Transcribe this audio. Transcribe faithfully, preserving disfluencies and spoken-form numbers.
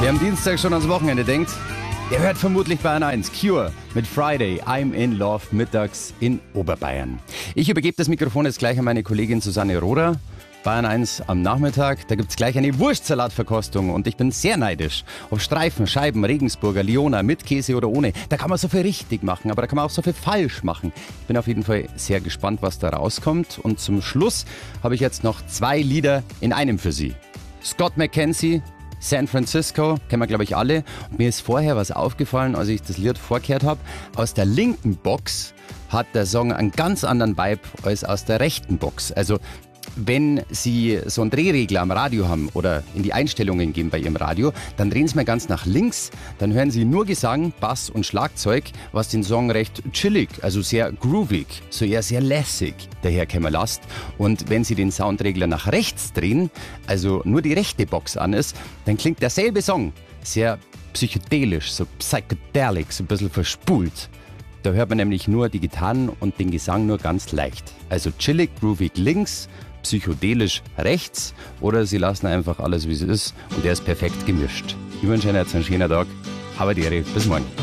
Wer am Dienstag schon ans Wochenende denkt, der hört vermutlich Bayern eins. Cure mit Friday, I'm in Love, mittags in Oberbayern. Ich übergebe das Mikrofon jetzt gleich an meine Kollegin Susanne Rohrer. Bayern eins am Nachmittag, da gibt es gleich eine Wurstsalatverkostung und ich bin sehr neidisch auf Streifen, Scheiben, Regensburger, Liona, mit Käse oder ohne. Da kann man so viel richtig machen, aber da kann man auch so viel falsch machen. Ich bin auf jeden Fall sehr gespannt, was da rauskommt. Und zum Schluss habe ich jetzt noch zwei Lieder in einem für Sie. Scott McKenzie, San Francisco, kennen wir glaube ich alle. Und mir ist vorher was aufgefallen, als ich das Lied vorgehört habe. Aus der linken Box hat der Song einen ganz anderen Vibe als aus der rechten Box. Also wenn Sie so einen Drehregler am Radio haben oder in die Einstellungen gehen bei Ihrem Radio, dann drehen Sie mal ganz nach links, dann hören Sie nur Gesang, Bass und Schlagzeug, was den Song recht chillig, also sehr groovig, so eher sehr lässig daherkommen lässt. Und wenn Sie den Soundregler nach rechts drehen, also nur die rechte Box an ist, dann klingt derselbe Song sehr psychedelisch, so psychedelic, so ein bisschen verspult. Da hört man nämlich nur die Gitarren und den Gesang nur ganz leicht. Also chillig, groovig links, psychedelisch rechts oder Sie lassen einfach alles wie es ist und der ist perfekt gemischt. Ich wünsche Ihnen jetzt einen schönen Tag. Habe die Ehre. Bis morgen.